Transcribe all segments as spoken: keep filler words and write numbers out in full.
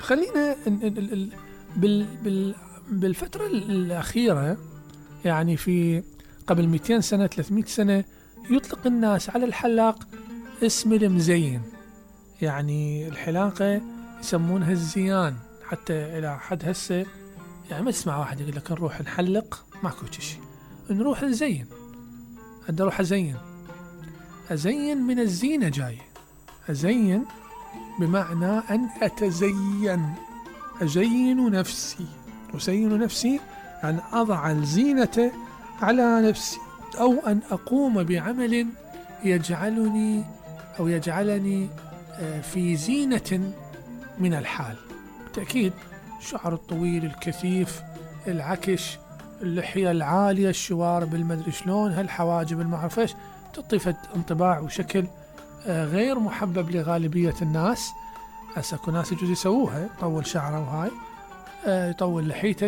خلينا ال ال ال بال بال بالفترة الأخيرة، يعني في قبل مئتين سنة ثلاثمئة سنة يطلق الناس على الحلاق اسم المزين. يعني الحلاقة يسمونها الزيان، حتى إلى حد هسه يعني ما تسمع واحد يقول لك نروح نحلق، ماكو شيء، نروح نزين. أنا أروح أزين، أزين من الزينة جاي، أزين بمعنى أن أتزين، أزين نفسي، أزين نفسي أن أضع الزينة على نفسي، أو أن أقوم بعمل يجعلني أو يجعلني في زينة من الحال. بالتأكيد الشعر الطويل الكثيف، العكش، اللحية العالية، الشوارب المدري شلون، هالحواجب المعرفش، تعطي انطباع وشكل غير محبب لغالبية الناس. هسه اكو ناس يجوز يسووها، يطول شعره وهاي، يطول لحيته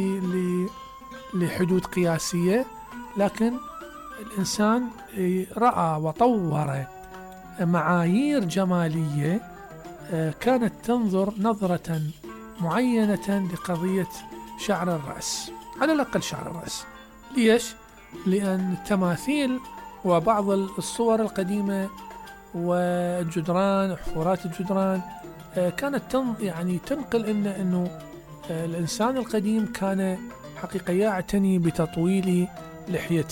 لحدود قياسية، لكن الإنسان رأى وطور معايير جمالية كانت تنظر نظرة معينة لقضية شعر الرأس، على الأقل شعر الرأس. ليش؟ لأن التماثيل وبعض الصور القديمة والجدران، حفورات الجدران، كانت تن يعني تنقل إن إنه الإنسان القديم كان حقيقة يعتني بتطويل لحيته